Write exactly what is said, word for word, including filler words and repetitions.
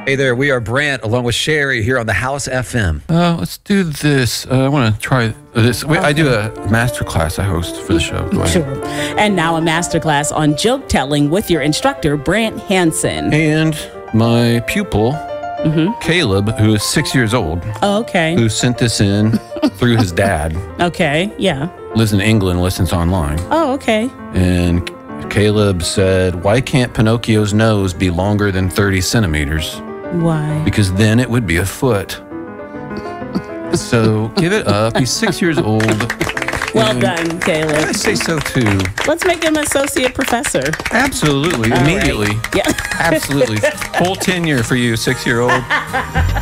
Hey there, we are Brant along with Sherry here on the House F M. Uh, let's do this. Uh, I want to try this. Wait, I do a master class I host for the show. Go ahead. Sure. And now a masterclass on joke telling with your instructor, Brant Hansen. And my pupil, Mm-hmm. Caleb, who is six years old, Oh, okay. who sent this in through his dad, Okay. Yeah. lives in England, listens online. Oh, okay. And Caleb said, why can't Pinocchio's nose be longer than thirty centimeters? Why? Because then it would be a foot. So give it up. He's six years old. Well And done, I Caleb. say so too. Let's make him associate professor. Absolutely. All right. Immediately. Yeah. Absolutely. Full tenure for you, six-year-old.